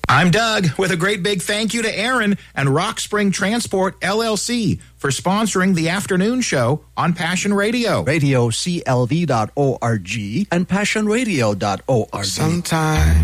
I'm Doug with a great big thank you to Aaron and Rock Spring Transport, LLC, for sponsoring the afternoon show on Passion Radio. RadioCLV.org and PassionRadio.org. Sometimes